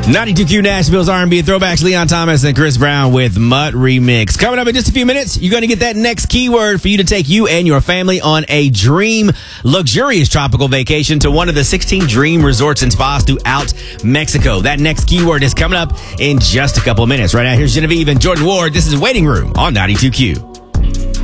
92Q Nashville's R&B throwbacks. Leon Thomas and Chris Brown with Mutt Remix. Coming up in just a few minutes, you're going to get that next keyword for you to take you and your family on a dream, luxurious tropical vacation to one of the 16 dream resorts and spas throughout Mexico. That next keyword is coming up in just a couple of minutes. Right now, here's Genevieve and Jordan Ward. This is Waiting Room on 92Q.